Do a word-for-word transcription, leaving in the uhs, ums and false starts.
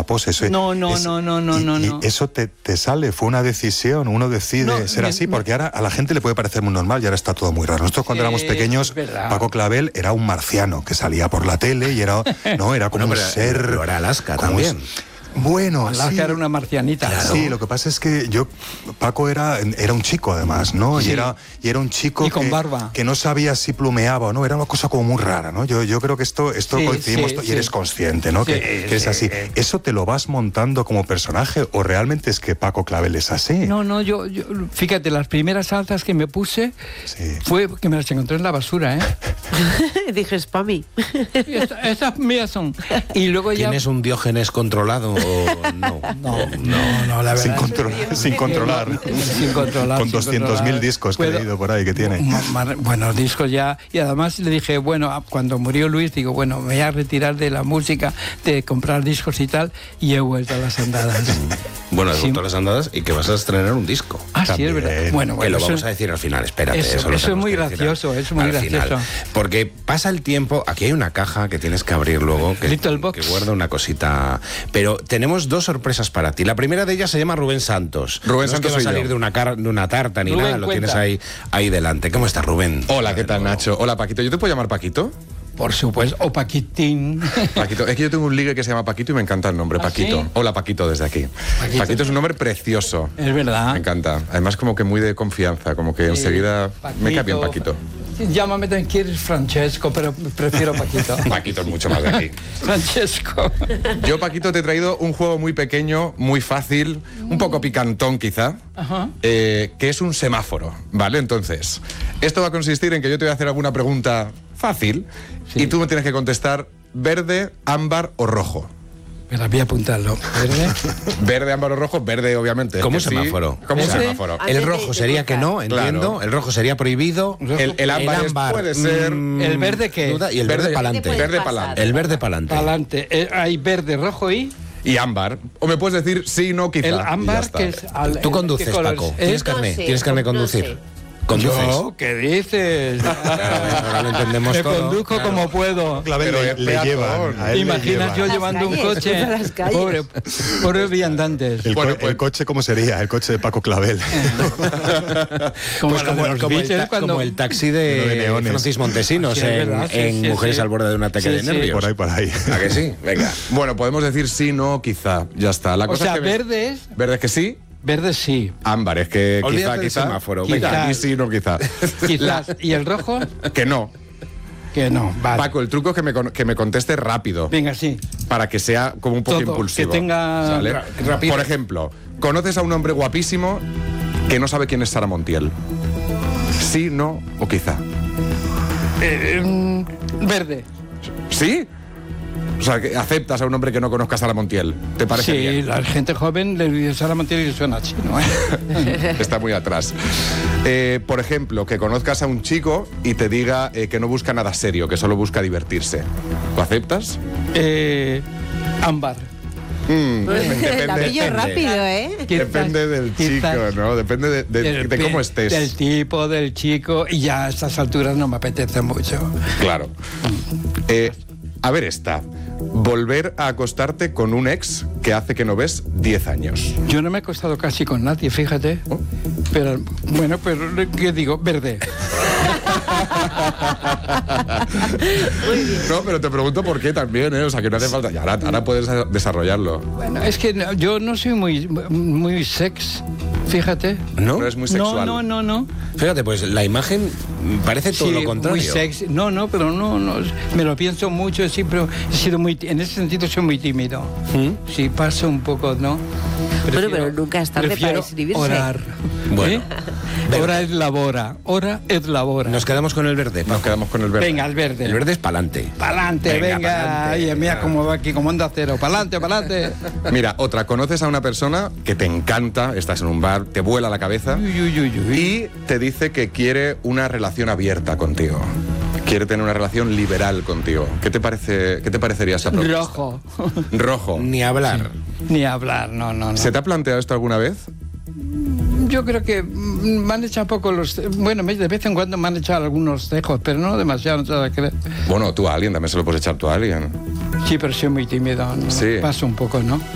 guapos. Eso, no, no, es, no, no, no, y, no, y no. Eso te, te sale, fue una decisión, uno decide no, ser me, así, me, porque ahora a la gente le puede parecer muy normal y ahora está todo muy raro. Nosotros cuando sí, éramos pequeños, Paco Clavel era un marciano que salía por la tele y era, no, era como bueno, un ser... Pero era Alaska también. Un, Bueno, Alaska sí. era una marcianita. Claro. Sí, lo que pasa es que yo, Paco era, era un chico además, ¿no? Sí. Y, era, y era un chico y con que, barba. que no sabía si plumeaba o no, era una cosa como muy rara, ¿no? Yo, yo creo que esto, esto sí, coincidimos sí, y sí. eres consciente, ¿no? Sí, que, que es sí. así. ¿Eso te lo vas montando como personaje o realmente es que Paco Clavel es así? No, no, yo, yo fíjate, las primeras alzas que me puse sí. fue que me las encontré en la basura, ¿eh? Dije, es para mí. Esta, estas mías son. Y luego ya... ¿Tienes un Diógenes controlado o no? No, no, no, la verdad. Sin, control, sin controlar. Sin controlar. Con doscientos mil discos que he leído por ahí que tiene. Bueno, discos ya. Y además le dije, bueno, cuando murió Luis, digo, bueno, me voy a retirar de la música, de comprar discos y tal, y he vuelto a las andadas. Bueno, has Sí. vuelto a las andadas y que vas a estrenar un disco. Ah, sí, También. es verdad. Bueno, Que bueno, lo eso- vamos a decir al final, espérate. Eso- lo eso es tenemos muy que decir gracioso, al- es muy al gracioso. final. Porque pasa el tiempo, aquí hay una caja que tienes que abrir luego, que, Little box. que guarda una cosita. Pero tenemos dos sorpresas para ti. La primera de ellas se llama Rubén Santos. Rubén no Santos es que va a soy salir yo. de una, car- de una tarta ni Rubén, nada, lo cuenta. tienes ahí, ahí delante. ¿Cómo estás, Rubén? Hola, ¿qué tal, Nacho? Hola, Paquito. ¿Yo te puedo llamar Paquito? Por supuesto. O Paquitín. Paquito. Es que yo tengo un ligue que se llama Paquito y me encanta el nombre, ¿Ah, Paquito. sí? Hola, Paquito, desde aquí. Paquito. Paquito es un nombre precioso. Es verdad. Me encanta. Además, como que muy de confianza, como que enseguida me cae bien Paquito. Llámame también, quieres Francesco, pero prefiero Paquito. Paquito es mucho más de aquí. Francesco. Yo, Paquito, te he traído un juego muy pequeño, muy fácil, un poco picantón quizá, Ajá. eh, que es un semáforo, ¿vale? Entonces, esto va a consistir en que yo te voy a hacer alguna pregunta fácil Sí. y tú me tienes que contestar verde, ámbar o rojo. Pero voy a apuntarlo. ¿Verde? Verde, ámbar o rojo, verde obviamente. es Como que un sí. semáforo. Como un ¿Verde? semáforo. Antes El de- rojo de sería que cruzar. no, entiendo. Claro. El rojo sería prohibido. El, el ámbar, es- puede ser... mm, ¿El verde qué? duda, y el verde, Verde- pa'lante. Verde Verde pasar. pa'lante. El verde pa'lante. Adelante. Eh, hay verde, rojo y Y ámbar. O me puedes decir sí, no, quizá. el y ya ámbar, está. que es... al- Tú el- conduces, ¿qué color Paco. es? ¿Tienes ¿Eh? carne? No sé, ¿Tienes carne de no conducir? sé. ¿Conduces? Yo, ¿qué dices? Ahora lo entendemos Me todo. conduzco Claro. como puedo. Clavel Pero le, es le peatón. llevan. A él le Imaginas yo llevan. llevando un calles, coche. cruza las calles. Pobre, pobres viandantes. El, Bueno, co- pues- el coche, ¿cómo sería? El coche de Paco Clavel. Como Pues la de como, los como el, Beatles ta- cuando- como el taxi Uno de de, neones. Francis Montesinos Sí, es en, verdad, sí, en sí, Mujeres sí. al borde de un ataque Sí, de sí. nervios. Por ahí, por ahí. ¿A que sí? Venga. Bueno, podemos decir sí, no, quizá. Ya está. La O cosa sea, es que me- verde es... Verde es que sí, Verde sí. ámbar es que Olvídate quizá, del quizá. semáforo, Quizá, venga. y sí, no, quizá. Quizás. ¿Y el rojo? Que no. Que no. Vale. Paco, el truco es que me, con- que me conteste rápido. Venga, sí. Para que sea como un poco Todo, impulsivo. que tenga ¿sale? ra- rapidez. Por ejemplo, conoces a un hombre guapísimo que no sabe quién es Sara Montiel. Sí, no o quizá. Eh, mm, verde. ¿Sí? O sea, que aceptas a un hombre que no conozca a Sara Montiel. ¿Te parece Sí, bien? la gente joven le dice Sara Montiel y suena chino, ¿eh? Está muy atrás. Eh, por ejemplo, que conozcas a un chico y te diga eh, que no busca nada serio, que solo busca divertirse. ¿Lo aceptas? eh, ámbar. Mm, La depende, pillo rápido, ¿eh? depende del Quizás. chico, ¿no? Depende de, de- Del de cómo pi- estés. Del tipo, del chico, y ya a estas alturas no me apetece mucho. Claro. Eh, a ver esta. Volver a acostarte con un ex que hace que no ves diez años. Yo no me he acostado casi con nadie, fíjate. Pero, bueno, pero, ¿qué digo? Verde. Muy bien. No, pero te pregunto por qué también, ¿eh? O sea, que no hace falta. Y ahora, ahora puedes desarrollarlo. Bueno, es que no- yo no soy muy, muy sex, fíjate. ¿No? No es muy sexual. No, no, no, no. Fíjate, pues la imagen parece todo Sí, lo contrario. muy sexy. No, no, pero no, no. Me lo pienso mucho, siempre he sido muy, en ese sentido soy muy tímido. ¿Mm? Sí, paso un poco, ¿no? Bueno, pero nunca es tarde prefiero para escribirse. Orar. Bueno. ¿Eh? Hora es labora, hora es labora. Nos quedamos con el verde. Nos quedamos con el verde. Venga, el verde. El verde es pa'lante. Pa'lante, Venga, venga. pa'lante. Ay, mira cómo va aquí, como onda cero. Pa'lante, pa'lante. Mira, otra. Conoces a una persona que te encanta, estás en un bar, te vuela la cabeza Uy, uy, uy, uy. y te dice que quiere una relación abierta contigo. Quiere tener una relación liberal contigo. ¿Qué te parece, qué te parecería esa propuesta? Rojo. Rojo. Ni hablar. Ni hablar, no, no, no. ¿Se te ha planteado esto alguna vez? Yo creo que mm, me han echado poco los... Bueno, de vez en cuando me han echado algunos cejos, pero no demasiado, no te vas a creer. Bueno, tú a alguien, también se lo puedes echar tú a alguien. Sí, pero soy muy tímido. ¿no? Sí. Paso un poco, ¿no?